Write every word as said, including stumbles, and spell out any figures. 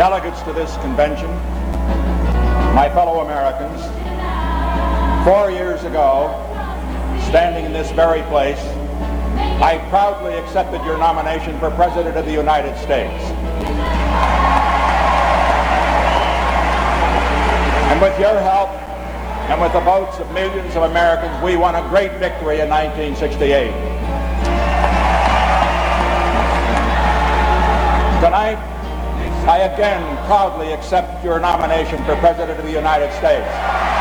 delegates to this convention, my fellow Americans, four years ago, standing in this very place, I proudly accepted your nomination for President of the United States. And with your help, and with the votes of millions of Americans, we won a great victory in nineteen sixty-eight. Tonight, I again proudly accept your nomination for President of the United States.